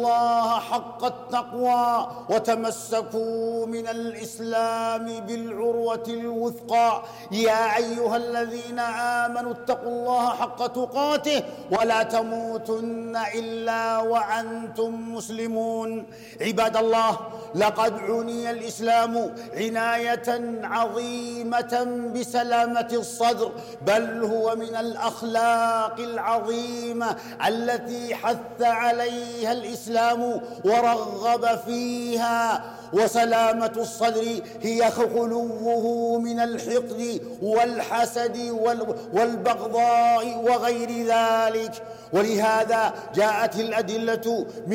الله حق التقوى وتمسكوا من الإسلام بالعروة الوثقى. يا أيها الذين آمنوا اتقوا الله حق تقاته ولا تموتن إلا وأنتم مسلمون. عباد الله، لقد عني الإسلام عناية عظيمة بسلامة الصدر، بل هو من الأخلاق العظيمة التي حث عليها الإسلام ورغب فيها. وسلامة الصدر هي خلوه من الحقد والحسد والبغضاء وغير ذلك. ولهذا جاءت الأدلة